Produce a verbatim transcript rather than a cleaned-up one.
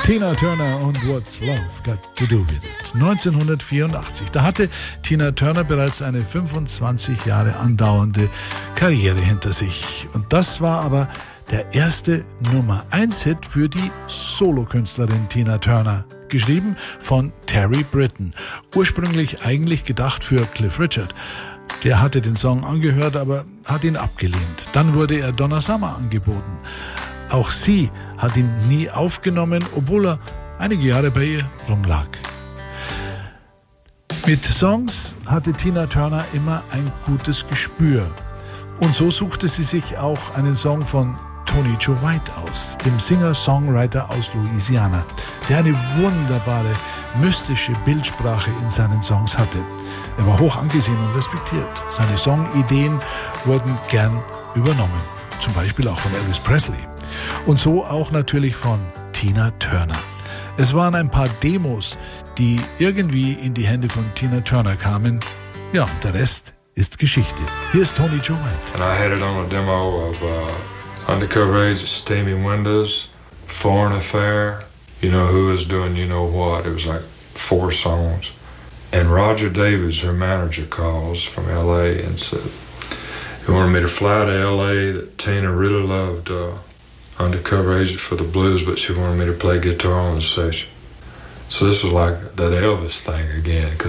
Tina Turner und What's Love Got to Do With It. neunzehnhundertvierundachtzig. Da hatte Tina Turner bereits eine fünfundzwanzig Jahre andauernde Karriere hinter sich. Und das war aber der erste Nummer eins Hit für die Solokünstlerin Tina Turner. Geschrieben von Terry Britten. Ursprünglich eigentlich gedacht für Cliff Richard. Der hatte den Song angehört, aber hat ihn abgelehnt. Dann wurde er Donna Summer angeboten. Auch sie hat ihn nie aufgenommen, obwohl er einige Jahre bei ihr rumlag. Mit Songs hatte Tina Turner immer ein gutes Gespür. Und so suchte sie sich auch einen Song von Tony Joe White aus, dem Singer-Songwriter aus Louisiana, der eine wunderbare, mystische Bildsprache in seinen Songs hatte. Er war hoch angesehen und respektiert. Seine Songideen wurden gern übernommen, zum Beispiel auch von Elvis Presley. Und so auch natürlich von Tina Turner. Es waren ein paar Demos, die irgendwie in die Hände von Tina Turner kamen. Ja, und der Rest ist Geschichte. Hier ist Tony Joe White. And I had it on a demo of uh, Undercover Agent, Steamy Windows, Foreign Affair, You Know Who Is Doing You Know What. It was like four songs. And Roger Davis, her manager, calls from L A and said he wanted me to fly to L A, that Tina really loved uh, Undercover Agent for the blues, but she wanted me to play guitar on the session. So this was like that Elvis thing again.